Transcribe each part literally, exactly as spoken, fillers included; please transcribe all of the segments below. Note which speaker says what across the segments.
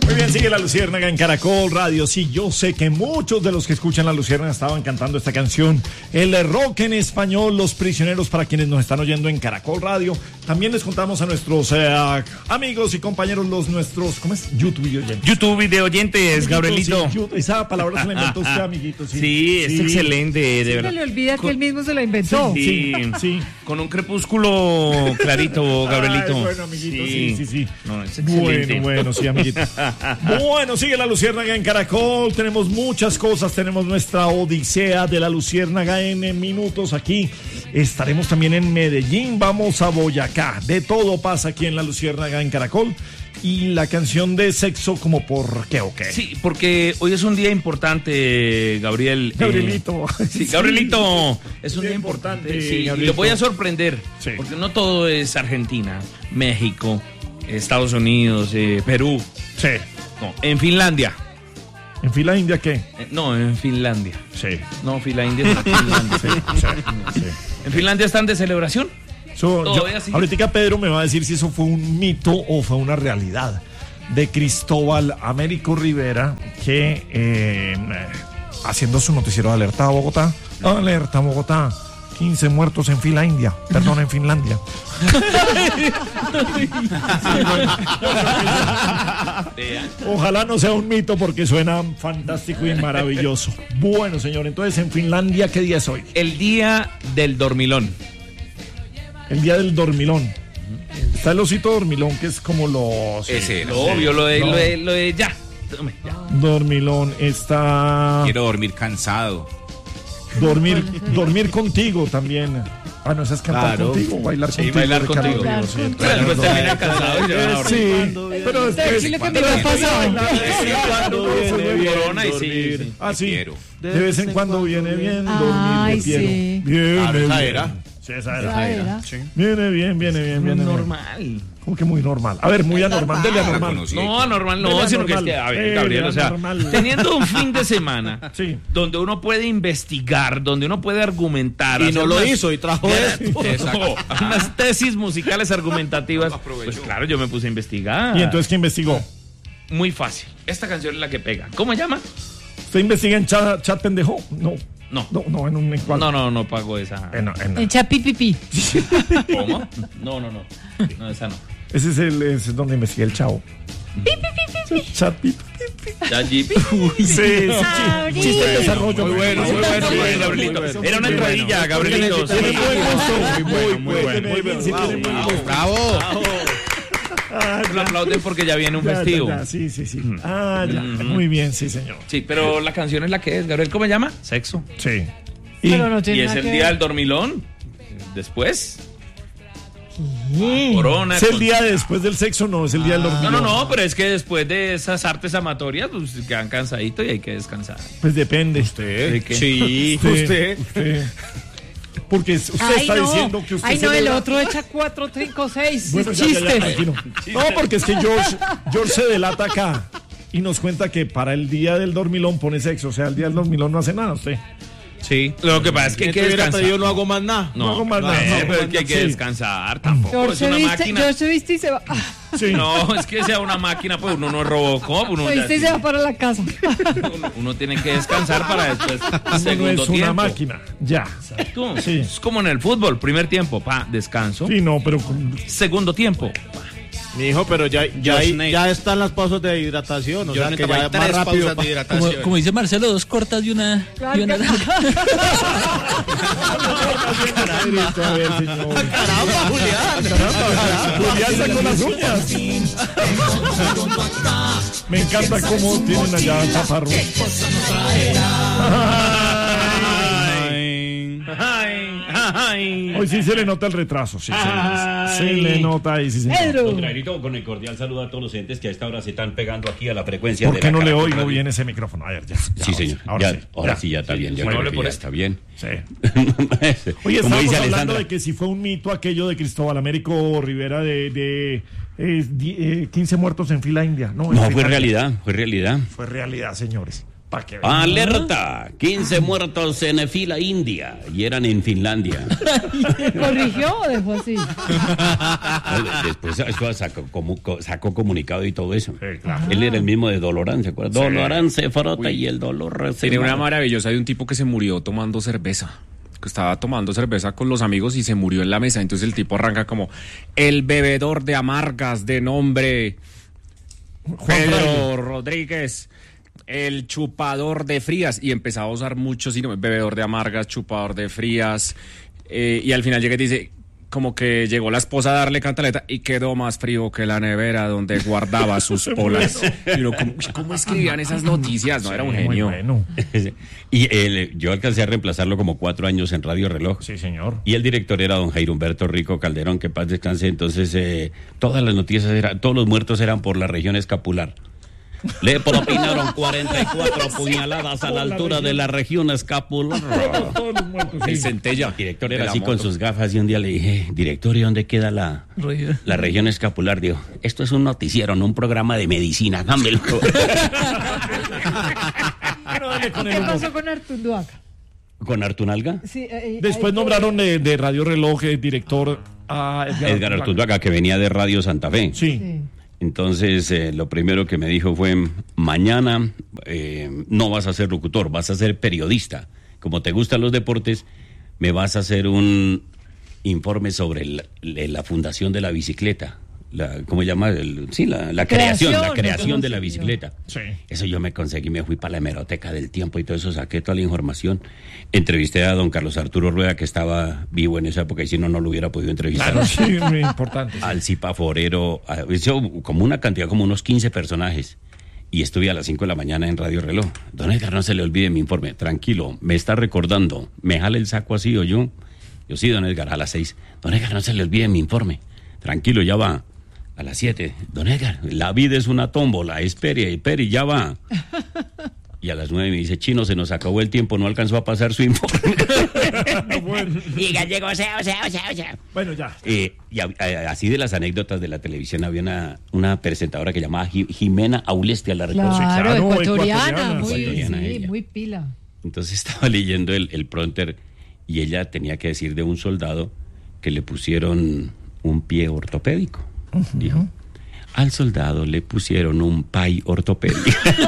Speaker 1: Muy bien, sigue La Luciérnaga en Caracol Radio. Sí, yo sé que muchos de los que escuchan La Luciérnaga estaban cantando esta canción. El rock en español, Los Prisioneros, para quienes nos están oyendo en Caracol Radio. También les contamos a nuestros eh, amigos y compañeros, los nuestros, ¿cómo es? YouTube video oyentes.
Speaker 2: YouTube video oyentes, Gabrielito.
Speaker 1: Sí, esa palabra se la inventó usted, amiguito. Sí,
Speaker 2: sí es sí. excelente, de
Speaker 3: sí,
Speaker 2: verdad.
Speaker 3: Se le olvida Con... que él mismo se la inventó.
Speaker 2: Sí, sí, sí. Con un crepúsculo clarito, Gabrielito.
Speaker 1: Ay, bueno, amiguito, sí, sí, sí. sí.
Speaker 2: No, es excelente.
Speaker 1: Bueno, bueno, sí, amiguito. Bueno, sigue La Luciérnaga en Caracol. Tenemos muchas cosas. Tenemos nuestra odisea de La Luciérnaga en minutos aquí. Estaremos también en Medellín. Vamos a Boyacá. De todo pasa aquí en La Luciérnaga en Caracol. Y la canción de Sexo, ¿como por qué o qué?
Speaker 2: Sí, porque hoy es un día importante, Gabriel.
Speaker 1: Gabrielito.
Speaker 2: Eh, sí, Gabrielito. Es un día, día importante. importante sí, y lo voy a sorprender. Sí. Porque no todo es Argentina, México, Estados Unidos, eh, Perú.
Speaker 1: Sí.
Speaker 2: No, en Finlandia.
Speaker 1: ¿En Finlandia qué?
Speaker 2: Eh, no, en Finlandia.
Speaker 1: Sí.
Speaker 2: No, Finlandia es Finlandia. Sí, sí, sí. ¿En Finlandia están de celebración?
Speaker 1: So, yo, ahorita Pedro me va a decir si eso fue un mito o fue una realidad de Cristóbal Américo Rivera, que eh, haciendo su noticiero de Alerta a Bogotá, Alerta a Bogotá, quince muertos en Finlandia, perdón, en Finlandia. Ojalá no sea un mito porque suena fantástico y maravilloso. Bueno, señor, entonces en Finlandia, ¿qué día es hoy?
Speaker 2: El día del dormilón.
Speaker 1: El día del dormilón. Está el osito dormilón, que es como los...
Speaker 2: Ese, lo obvio, lo de, no. lo de, lo de ya. Tome, ya.
Speaker 1: Dormilón, está...
Speaker 4: Quiero dormir cansado.
Speaker 1: Dormir, dormir contigo también. Ah, no, esa es cantar claro. contigo, bailar
Speaker 2: sí,
Speaker 1: contigo.
Speaker 2: Bailar contigo.
Speaker 1: Claro,
Speaker 2: sí, claro, después termina cansado y se van a dormir.
Speaker 1: Sí, pero después...
Speaker 3: Sí, lo que me ha pasado.
Speaker 1: Cuando viene bien
Speaker 2: corona y sí, sí.
Speaker 1: Ah, sí. De vez en cuando viene bien dormir.
Speaker 3: Ay, sí.
Speaker 1: Viene
Speaker 4: esa era.
Speaker 1: Sí, esa era.
Speaker 3: Esa era.
Speaker 1: Sí. Viene bien, viene bien, viene
Speaker 2: normal.
Speaker 1: Bien. ¿Cómo que muy normal? A ver, muy anormal, dele anormal.
Speaker 2: No, anormal no, dele sino anormal. Que es que, a ver, Gabriel, o sea, anormal. Teniendo un fin de semana sí. donde uno puede investigar, donde uno puede argumentar.
Speaker 4: Y no lo unas, hizo y trajo esto.
Speaker 2: No, unas tesis musicales argumentativas. Pues claro, yo me puse a investigar.
Speaker 1: ¿Y entonces qué investigó?
Speaker 2: Muy fácil. Esta canción es la que pega. ¿Cómo se llama?
Speaker 1: ¿Usted investiga en chat, chat pendejo? No.
Speaker 2: No.
Speaker 1: No, no, en un en
Speaker 2: No, no, no pago esa.
Speaker 1: En, en,
Speaker 3: en Chapipipi.
Speaker 2: ¿Cómo? No, no, no. No, esa no.
Speaker 1: Ese es el ese es donde investiga el chavo.
Speaker 2: Chapipipi.
Speaker 1: Sí, sí. Chiste de desarrollo.
Speaker 4: Muy bueno, muy bueno, muy bueno,
Speaker 2: Gabrielito. Era una entradilla, Gabrielito.
Speaker 1: Tiene buen gusto. Muy, muy bueno. Muy bueno.
Speaker 4: Bravo.
Speaker 2: Ah, lo aplauden porque ya viene un
Speaker 1: ya,
Speaker 2: festivo.
Speaker 1: Ya, ya, sí, sí, sí. Ah, ya. Mm-hmm. Muy bien, sí, señor.
Speaker 2: Sí, pero la canción es la que es, Gabriel. ¿Cómo se llama? Sexo.
Speaker 1: Sí.
Speaker 2: Y, no y es el que... día del dormilón. Después.
Speaker 1: ¿Qué? Corona. ¿Es el día después del sexo? No, es el día ah, del dormilón.
Speaker 2: No, no, no, pero es que después de esas artes amatorias, pues quedan cansaditos y hay que descansar.
Speaker 1: Pues depende.
Speaker 4: ¿Usted?
Speaker 2: ¿De qué?
Speaker 4: Sí,
Speaker 1: usted. Usted. usted. Porque usted
Speaker 3: Ay,
Speaker 1: está
Speaker 3: no.
Speaker 1: diciendo que usted
Speaker 3: Ay,
Speaker 1: se
Speaker 3: no, el
Speaker 1: dela...
Speaker 3: otro echa cuatro, cinco, seis
Speaker 1: bueno,
Speaker 3: chistes.
Speaker 1: Ya, ya, ya, no, porque es que George, George se delata acá y nos cuenta que para el día del dormilón pone sexo. O sea, el día del dormilón no hace nada usted.
Speaker 2: Sí, lo que pasa es que hay que descansar.
Speaker 4: Yo no hago más nada.
Speaker 2: No,
Speaker 1: no hago más nada.
Speaker 2: No, no, pero es que hay que sí. descansar tampoco.
Speaker 3: George
Speaker 2: es una
Speaker 3: viste,
Speaker 2: máquina.
Speaker 3: George viste y se va.
Speaker 2: Sí. No, es que sea una máquina, pues uno no es Robocop. Uno
Speaker 3: viste y se va para la casa.
Speaker 2: Uno, uno tiene que descansar para después. Segundo
Speaker 1: no es
Speaker 2: tiempo.
Speaker 1: una máquina. Ya.
Speaker 2: Exacto.
Speaker 1: Sí.
Speaker 2: Es como en el fútbol. Primer tiempo, pa, descanso.
Speaker 1: Sí, no, pero.
Speaker 2: Segundo tiempo.
Speaker 4: Mi hijo, pero ya, ya, hay, ya están las pausas de hidratación. O
Speaker 5: Yo
Speaker 4: sea, que ya más rápido.
Speaker 5: De hidratación. Como, como dice Marcelo, dos cortas y una. Y una
Speaker 4: Caramba, Julián.
Speaker 1: Julián sacó las uñas. Me encanta cómo tienen allá chaparro.
Speaker 2: Ay, ay.
Speaker 1: Hoy sí se le nota el retraso, sí, se, se le nota ahí, sí, señor.
Speaker 6: Don Trairito, con el cordial saludo a todos los entes que a esta hora se están pegando aquí a la frecuencia
Speaker 1: ¿Por
Speaker 6: de
Speaker 1: qué
Speaker 6: la
Speaker 1: no le
Speaker 6: Caracol
Speaker 1: oigo
Speaker 6: Radio?
Speaker 1: bien ese micrófono? A ver, ya. ya
Speaker 6: sí,
Speaker 1: ahora,
Speaker 6: señor.
Speaker 1: Ahora,
Speaker 6: ya,
Speaker 1: sí,
Speaker 6: ahora
Speaker 1: ya.
Speaker 6: sí, ya está bien. Ya,
Speaker 2: Bueno,
Speaker 6: creo que
Speaker 2: por
Speaker 6: ya
Speaker 2: eso.
Speaker 6: está bien.
Speaker 1: Sí.
Speaker 6: Como
Speaker 1: Oye, estábamos
Speaker 6: dice
Speaker 1: hablando
Speaker 6: Alessandra.
Speaker 1: de que si fue un mito aquello de Cristóbal Américo Rivera de, de eh, di, eh, quince muertos en fila india. No,
Speaker 6: No, fue realidad, fue realidad.
Speaker 1: Fue realidad, señores.
Speaker 6: Alerta, quince muertos en fila india y eran en Finlandia.
Speaker 3: ¿Corrigió o dejó así?
Speaker 6: Después eso sacó, como, sacó comunicado y todo eso.
Speaker 1: Sí, claro.
Speaker 6: Él era el mismo de Dolorán, ¿se acuerda?
Speaker 1: Sí.
Speaker 6: Dolorán se frota
Speaker 2: Uy.
Speaker 6: y el dolor se
Speaker 7: Tiene una
Speaker 6: mata.
Speaker 7: maravillosa de un tipo que se murió tomando cerveza. Que estaba tomando cerveza con los amigos y se murió en la mesa. Entonces el tipo arranca como: el bebedor de amargas de nombre Pedro Rodríguez, el chupador de frías. Y empezaba a usar muchos sinónimos: bebedor de amargas, chupador de frías. Eh, y al final llega y dice, como que llegó la esposa a darle cantaleta y quedó más frío que la nevera donde guardaba sus polas. Y uno, ¿cómo, ¿cómo escribían esas noticias? No, era un
Speaker 1: Sí,
Speaker 7: genio.
Speaker 1: muy bueno.
Speaker 6: Y él, yo alcancé a reemplazarlo como cuatro años en Radio Reloj.
Speaker 1: Sí, señor.
Speaker 6: Y el director era don Jairo Humberto Rico Calderón, que paz descanse. Entonces, eh, todas las noticias eran, todos los muertos eran por la región escapular. Le propinaron cuarenta y cuatro puñaladas a la altura de la región escapular.
Speaker 1: Todos los muertos, sí.
Speaker 7: El centella.
Speaker 6: El director
Speaker 7: de
Speaker 6: era
Speaker 7: la
Speaker 6: así con
Speaker 7: moto.
Speaker 6: sus gafas y un día le dije, director, ¿y dónde queda la,
Speaker 5: Región.
Speaker 6: la región escapular? Digo, esto es un noticiero, no un programa de medicina, dámelo.
Speaker 1: Bueno, dale con el
Speaker 3: ¿Qué
Speaker 1: humo.
Speaker 3: pasó con Artunduaca?
Speaker 6: ¿Con Artunalga?
Speaker 3: Sí, eh,
Speaker 1: Después
Speaker 3: ahí-
Speaker 1: nombraron de, de Radio Reloj eh, director a Edgar,
Speaker 6: Edgar Artunduaga, que venía de Radio Santa Fe.
Speaker 1: Sí.
Speaker 3: Sí.
Speaker 6: Entonces, eh, lo primero que me dijo fue, mañana eh, no vas a ser locutor, vas a ser periodista. Como te gustan los deportes, me vas a hacer un informe sobre el- le- la fundación de la bicicleta. La, ¿Cómo se llama? El- sí, la, la creación,
Speaker 3: Creación,
Speaker 6: la
Speaker 3: lo
Speaker 6: creación de la
Speaker 3: conocí yo.
Speaker 6: bicicleta.
Speaker 1: Sí.
Speaker 6: Eso yo me conseguí, me fui para la hemeroteca del tiempo y todo eso, saqué toda la información. Entrevisté a don Carlos Arturo Rueda, que estaba vivo en esa época, y si no, no lo hubiera podido entrevistar.
Speaker 1: Claro, sí, muy importante.
Speaker 6: Al Zipa Forero, a- hizo como una cantidad, como unos quince personajes. Y estuve a las cinco de la mañana en Radio Reloj. Don Edgar, no se le olvide mi informe. Tranquilo, me está recordando. ¿Me jala el saco así o yo? Yo sí, don Edgar, a las seis. Don Edgar, no se le olvide mi informe. Tranquilo, ya va. A las siete. Don Edgar, la vida es una tómbola. Espere, espere, ya va. Y a las nueve me dice, Chino, se nos acabó el tiempo, no alcanzó a pasar su informe.
Speaker 1: Bueno,
Speaker 6: Y gallego, o sea, o sea, o sea, o sea.
Speaker 1: bueno, ya.
Speaker 6: Eh, y a- a- así de las anécdotas de la televisión, había una, una presentadora que llamaba Ji- Jimena Aulestia, la recuerdo.
Speaker 3: Claro,
Speaker 1: claro,
Speaker 3: ecuatoriana,
Speaker 1: ecuatoriana,
Speaker 3: muy,
Speaker 6: ecuatoriana
Speaker 3: sí,
Speaker 6: ella.
Speaker 3: muy pila.
Speaker 6: Entonces estaba leyendo el, el prompter y ella tenía que decir de un soldado que le pusieron un pie ortopédico. Dijo, al soldado le pusieron un pay ortopédico.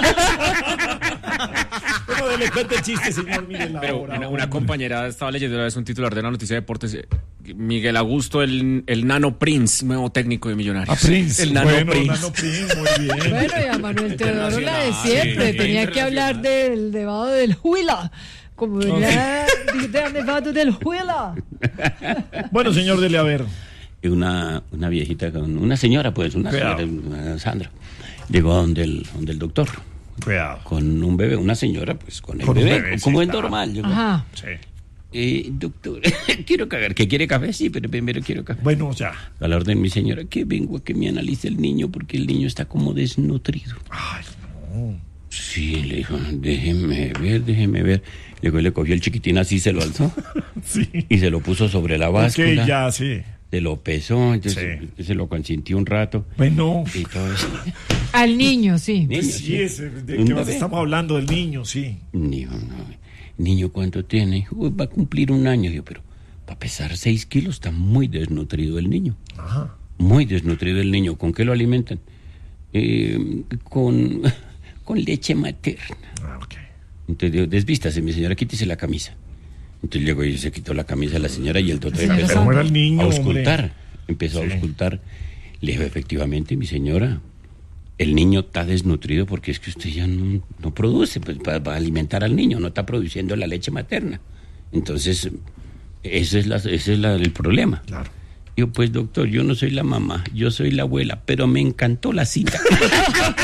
Speaker 1: Bueno, dele cuenta el chiste, señor Miguel.
Speaker 7: Pero
Speaker 1: ahora,
Speaker 7: una, una
Speaker 1: hombre.
Speaker 7: compañera estaba leyendo una vez un titular de la noticia de deportes. eh, Miguel Augusto, el, el Nano Prince, nuevo técnico de Millonarios.
Speaker 1: A Prince.
Speaker 7: El Nano
Speaker 1: bueno,
Speaker 7: Prince.
Speaker 1: Nano Prince, muy bien.
Speaker 3: Bueno, y a Manuel Teodoro la de siempre.
Speaker 7: sí,
Speaker 3: Tenía que hablar del nevado del Huila. Como venía del nevado del Huila.
Speaker 1: Bueno, señor, dele a ver.
Speaker 6: Una, una viejita, con una señora, pues, una
Speaker 1: Cuidado.
Speaker 6: señora, una Sandra, llegó a donde el, donde el doctor.
Speaker 1: Cuidado.
Speaker 6: Con un bebé, una señora, pues con el
Speaker 1: Con un
Speaker 6: bebé,
Speaker 1: bebé, sí,
Speaker 6: como es
Speaker 1: claro.
Speaker 6: normal. llegó.
Speaker 3: Ajá.
Speaker 1: Sí.
Speaker 6: Eh, doctor, quiero cagar. ¿Que quiere café? Sí, pero primero quiero café.
Speaker 1: Bueno, ya.
Speaker 6: A la orden, mi señora, que vengo a que me analice el niño porque el niño está como desnutrido.
Speaker 1: Ay, no.
Speaker 6: Sí, le dijo, déjeme ver, déjeme ver. Luego le cogió el chiquitín así, se lo alzó
Speaker 1: Sí.
Speaker 6: y se lo puso sobre la
Speaker 1: Ok,
Speaker 6: báscula.
Speaker 1: ya, sí.
Speaker 6: Se lo pesó, entonces
Speaker 1: Sí.
Speaker 6: se lo consintió un rato
Speaker 1: Bueno.
Speaker 6: y todo eso.
Speaker 3: Al niño, sí.
Speaker 6: Niño,
Speaker 1: Sí,
Speaker 6: sí.
Speaker 1: es, ¿de
Speaker 6: Un
Speaker 1: qué más
Speaker 6: bebé.
Speaker 1: estamos hablando? Del niño, sí.
Speaker 6: Dijo, no, niño, ¿cuánto tiene? "Uy, va a cumplir un año. Digo, pero para pesar seis kilos está muy desnutrido el niño.
Speaker 1: Ajá.
Speaker 6: Muy desnutrido el niño. ¿Con qué lo alimentan? Eh, con, con leche materna.
Speaker 1: Ah, ok.
Speaker 6: Entonces digo, desvístase, mi señora, quítese la camisa. Entonces llegó y se quitó la camisa a la señora y el doctor
Speaker 3: Señora
Speaker 6: empezó
Speaker 1: ¿Cómo era el niño,
Speaker 6: a
Speaker 1: hombre?
Speaker 6: auscultar. Empezó
Speaker 1: Sí.
Speaker 6: a auscultar. Le dijo, efectivamente, mi señora, el niño está desnutrido porque es que usted ya no, no produce pues, para, para alimentar al niño, no está produciendo la leche materna. Entonces, ese es, la, ese es la, el problema.
Speaker 1: Claro.
Speaker 6: Yo, pues, doctor, yo no soy la mamá, yo soy la abuela, pero me encantó la cita.